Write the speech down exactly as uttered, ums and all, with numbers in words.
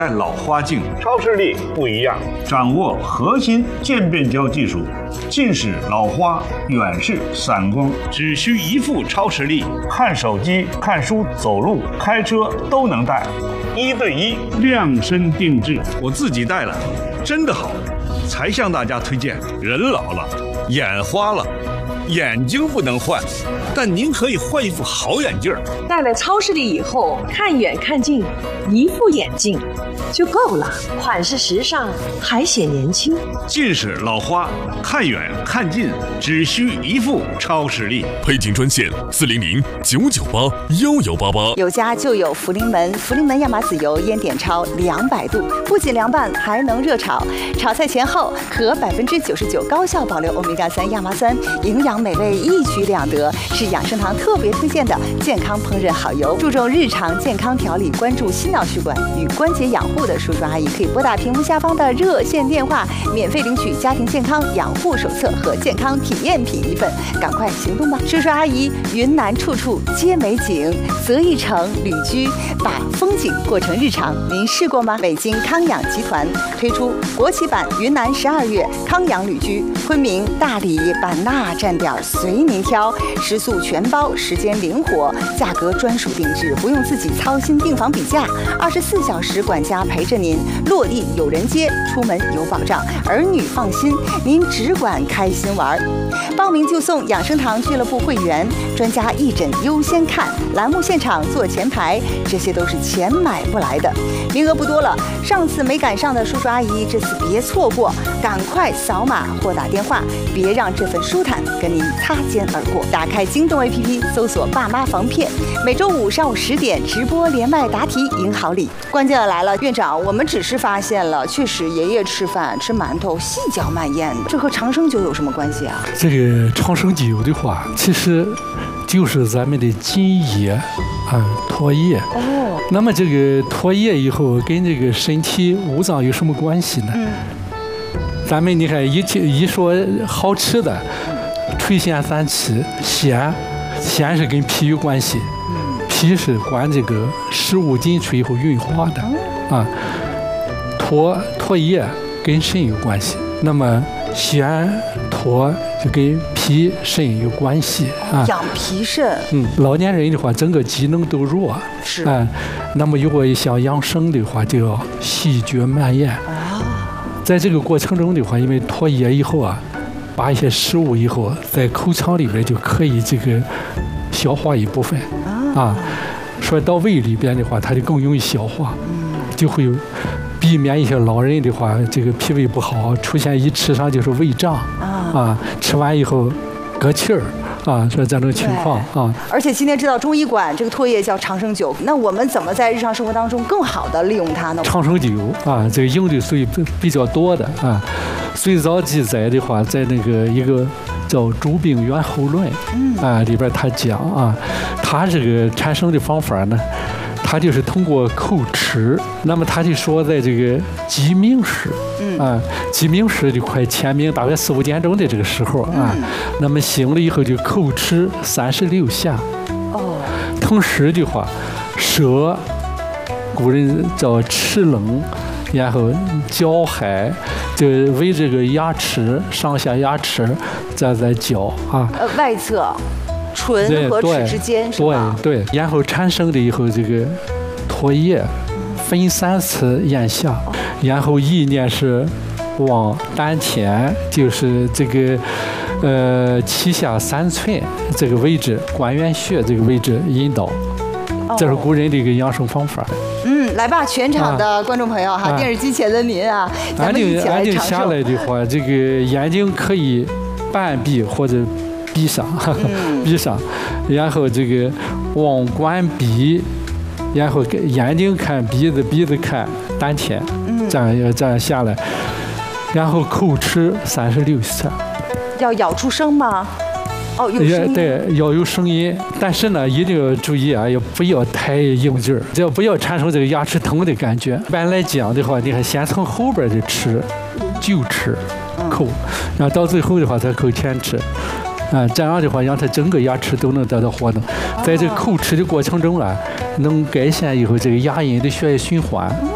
老花镜， 超视力不一样， 掌握核心渐变焦技术，近视、老花、远视、散光，只需一副超视力，看手机、看书、走路、开车都能戴，一对一量身定制。我自己戴了，真的好，才向大家推荐。人老了，眼花了，眼睛不能换，但您可以换一副好眼镜。 戴了超视力以后，看远看近，一副眼镜就够了，款式时尚，还显年轻。 近视、老花，看远看近，只需一副超视力。 配镜专线四零零九九八幺幺八八。 有家就有福临门，福临门亚麻籽油烟点超两百度，不仅凉拌，还能热炒。炒菜前后可百分之九十九高效保留欧米伽三亚麻酸，营养美味一举两得，是养生堂特别推荐的健康烹饪好油。注重日常健康调理，关注心脑血管与关节养护的叔叔阿姨，可以拨打屏幕下方的热线电话，免费领取家庭健康养护手册和健康体验品一份，赶快行动吧！叔叔阿姨，云南处处皆美景，择一城旅居，把风景过成日常，您试过吗？北京康养集团推出国企版云南十二月康养旅居，昆明、大理、版纳站点随您挑，食宿全包，时间灵活，价格专属定制，不用自己操心订房比价，二十四小时管家陪着您，落地有人接，出门有保障，儿女放心，您只管开心玩。报名就送养生堂俱乐部会员，专家义诊优先看，栏目现场坐前排，这些都是钱买不来的。名额不多了，上次没赶上的叔叔阿姨，这次别错过，赶快扫码或打电话，别让这份舒坦跟您擦肩而过。打开京东 A P P， 搜索爸妈防骗，每周五上午十点直播连麦答题，赢好礼。关键的来了，院长，我们只是发现了，确实爷爷吃饭吃馒头细嚼慢咽的，这和长生酒有什么关系啊？ 这个长生酒的话，其实就是咱们的津液啊，唾液。哦。那么这个唾液以后跟这个身体五脏有什么关系呢？嗯。咱们你看一一说好吃的，垂涎三七，涎，涎是跟脾有关系。脾是管这个食物进去以后运化的，啊，唾唾液跟肾有关系，那么涎唾就跟脾肾有关系啊。 养脾肾。嗯， 老年人的话，整个机能都弱， 是啊。那么如果想养生的话，就要细嚼慢咽啊。在这个过程中的话，因为唾液以后啊，把一些食物以后在口腔里边就可以这个消化一部分。啊，说到胃里边的话，它就更容易消化，就会避免一些老人的话，这个脾胃不好，出现一吃上就是胃胀啊，吃完以后嗝气儿啊，说这种情况啊。 而且今天知道中医馆这个唾液叫长生酒，那我们怎么在日常生活当中更好的利用它呢？ 长生酒啊，这个用的属于比较多的啊。最早记载的话，在那个一个叫《诸病源候论》啊里边，他讲啊，他这个产生的方法呢，他就是通过口吃。那么他就说，在这个鸡鸣时啊，鸡鸣时就快天明，大概四五点钟的这个时候啊，那么醒了以后就口吃三十六下。哦，同时的话，舌，古人叫齿棱。然后嚼海，就围这个牙齿上下牙齿再再嚼啊。 呃，外侧，唇和齿之间是吧？ 对对。然后产生的以后，这个唾液分三次咽下，然后意念是往丹田，就是这个呃脐下三寸这个位置，关元穴这个位置引导。这是古人的一个养生方法。 嗯，来吧，全场的观众朋友哈，啊、电视机前的您啊，咱们一起来安静下来的话，这个眼睛可以半闭或者闭上，嗯、闭上，然后这个往关闭，然后眼睛看鼻子，鼻子看丹田，嗯、这样这样下来，然后口吃三十六下。 要咬出声吗？哦，有声音。 对，要有声音，但是呢，一定要注意啊，也不要太硬劲儿，只要不要产生这个牙齿疼的感觉。一般来讲的话，你看先从后边的吃，就吃，口，然后到最后的话才口前吃，啊，这样的话让它整个牙齿都能得到活动。在这口吃的过程中啊，能改善以后这个牙龈的血液循环，